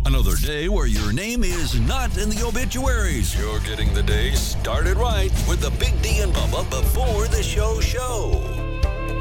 Another day where your name is not in the obituaries. You're getting the day started right with the Big D and Bubba before the show.